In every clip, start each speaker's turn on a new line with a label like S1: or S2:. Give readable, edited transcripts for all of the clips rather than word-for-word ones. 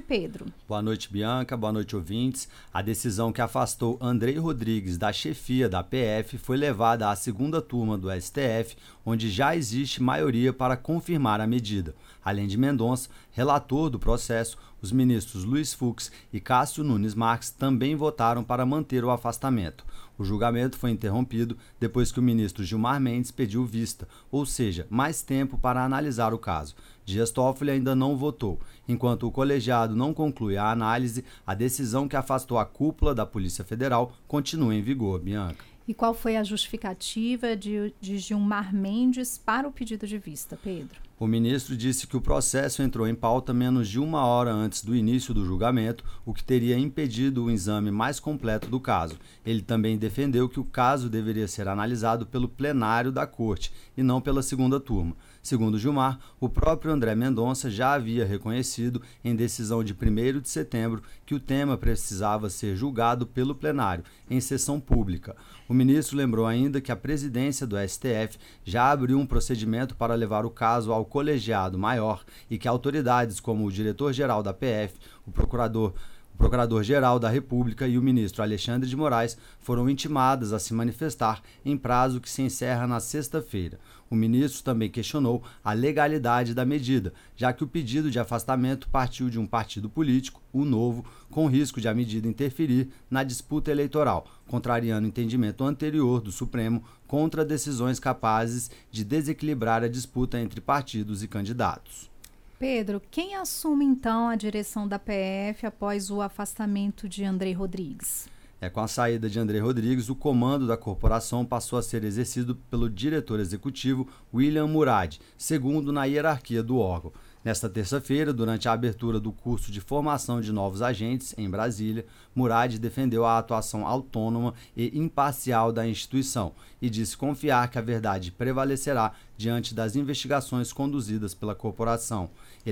S1: Pedro.
S2: Boa noite, Bianca. Boa noite, ouvintes. A decisão que afastou Andrei Rodrigues da chefia da PF foi levada à segunda turma do STF, onde já existe maioria para confirmar a medida. Além de Mendonça, relator do processo, os ministros Luiz Fux e Cássio Nunes Marques também votaram para manter o afastamento. O julgamento foi interrompido depois que o ministro Gilmar Mendes pediu vista, ou seja, mais tempo para analisar o caso. Dias Toffoli ainda não votou. Enquanto o colegiado não conclui a análise, a decisão que afastou a cúpula da Polícia Federal continua em vigor, Bianca.
S1: E qual foi a justificativa de Gilmar Mendes para o pedido de vista, Pedro?
S2: O ministro disse que o processo entrou em pauta menos de uma hora antes do início do julgamento, o que teria impedido o exame mais completo do caso. Ele também defendeu que o caso deveria ser analisado pelo plenário da Corte e não pela segunda turma. Segundo Gilmar, o próprio André Mendonça já havia reconhecido, em decisão de 1º de setembro, que o tema precisava ser julgado pelo plenário, em sessão pública. O ministro lembrou ainda que a presidência do STF já abriu um procedimento para levar o caso ao colegiado maior e que autoridades como o diretor-geral da PF, o Procurador-Geral da República e o ministro Alexandre de Moraes foram intimadas a se manifestar em prazo que se encerra na sexta-feira. O ministro também questionou a legalidade da medida, já que o pedido de afastamento partiu de um partido político, o Novo, com risco de a medida interferir na disputa eleitoral, contrariando o entendimento anterior do Supremo contra decisões capazes de desequilibrar a disputa entre partidos e candidatos.
S1: Pedro, quem assume então a direção da PF após o afastamento de Andrei Rodrigues?
S2: Com a saída de Andrei Rodrigues, o comando da corporação passou a ser exercido pelo diretor executivo William Murad, segundo na hierarquia do órgão. Nesta terça-feira, durante a abertura do curso de formação de novos agentes em Brasília, Murad defendeu a atuação autônoma e imparcial da instituição e disse confiar que a verdade prevalecerá diante das investigações conduzidas pela corporação. Ele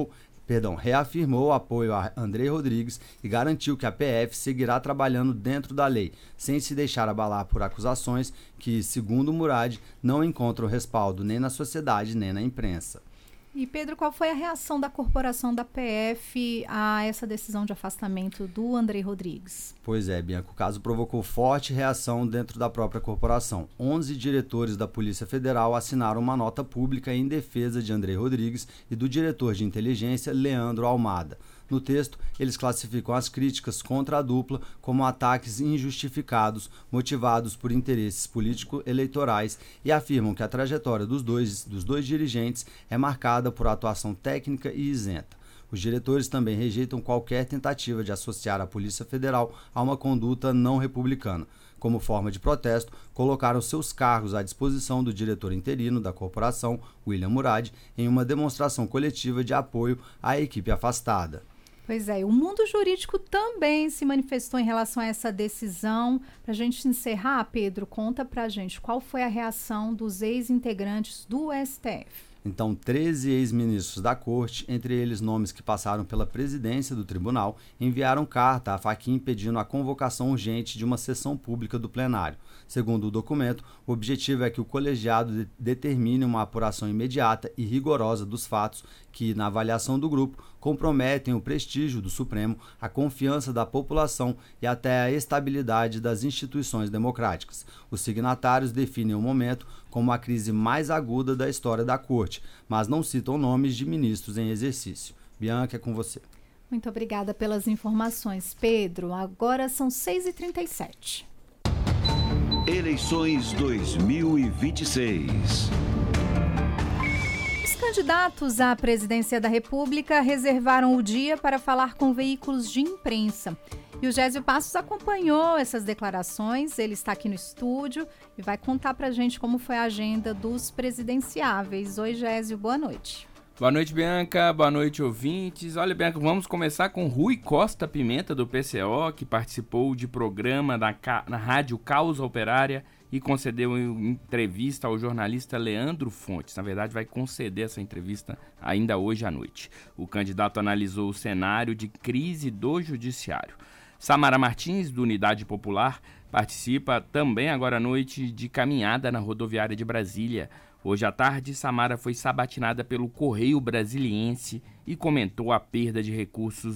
S2: reafirmou o apoio a Andrei Rodrigues e garantiu que a PF seguirá trabalhando dentro da lei, sem se deixar abalar por acusações que, segundo Murad, não encontram respaldo nem na sociedade nem na imprensa.
S1: E Pedro, qual foi a reação da corporação da PF a essa decisão de afastamento do Andrei Rodrigues?
S2: Pois é, Bianca, o caso provocou forte reação dentro da própria corporação. 11 diretores da Polícia Federal assinaram uma nota pública em defesa de Andrei Rodrigues e do diretor de inteligência, Leandro Almada. No texto, eles classificam as críticas contra a dupla como ataques injustificados, motivados por interesses político-eleitorais e afirmam que a trajetória dos dois dirigentes é marcada por atuação técnica e isenta. Os diretores também rejeitam qualquer tentativa de associar a Polícia Federal a uma conduta não republicana. Como forma de protesto, colocaram seus cargos à disposição do diretor interino da corporação, William Murad, em uma demonstração coletiva de apoio à equipe afastada.
S1: Pois é, o mundo jurídico também se manifestou em relação a essa decisão. Para a gente encerrar, Pedro, conta para a gente qual foi a reação dos ex-integrantes do STF.
S2: Então, 13 ex-ministros da corte, entre eles nomes que passaram pela presidência do tribunal, enviaram carta à Fachin pedindo a convocação urgente de uma sessão pública do plenário. Segundo o documento, o objetivo é que o colegiado determine uma apuração imediata e rigorosa dos fatos que, na avaliação do grupo, comprometem o prestígio do Supremo, a confiança da população e até a estabilidade das instituições democráticas. Os signatários definem o momento como a crise mais aguda da história da Corte, mas não citam nomes de ministros em exercício. Bianca, é com você.
S1: Muito obrigada pelas informações, Pedro. Agora são 6h37.
S3: Eleições 2026.
S1: Os candidatos à presidência da República reservaram o dia para falar com veículos de imprensa. E o Gésio Passos acompanhou essas declarações, ele está aqui no estúdio e vai contar pra gente como foi a agenda dos presidenciáveis. Oi, Gésio, boa noite.
S4: Boa noite, Bianca, boa noite, ouvintes. Olha, Bianca, vamos começar com Rui Costa Pimenta, do PCO, que participou de programa na Rádio Causa Operária e concedeu entrevista ao jornalista Leandro Fontes. Na verdade, vai conceder essa entrevista ainda hoje à noite. O candidato analisou o cenário de crise do judiciário. Samara Martins, do Unidade Popular, participa também agora à noite de caminhada na rodoviária de Brasília. Hoje à tarde, Samara foi sabatinada pelo Correio Brasiliense e comentou a perda de recursos